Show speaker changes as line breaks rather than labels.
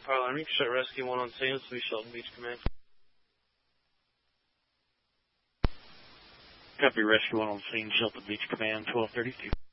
Power Line, Start Rescue 1 on scene. This will be Shelton Beach Command.
Copy, Rescue 1 on scene, Shelton Beach Command, 1232.